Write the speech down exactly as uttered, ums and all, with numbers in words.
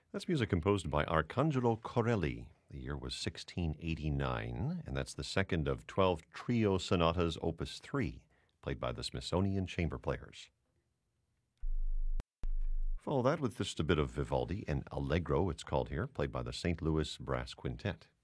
That's music composed by Arcangelo Corelli. The year was sixteen eighty-nine, and that's the second of twelve trio sonatas, opus three, played by the Smithsonian Chamber Players. Follow that with just a bit of Vivaldi, and Allegro, it's called here, played by the Saint Louis Brass Quintet.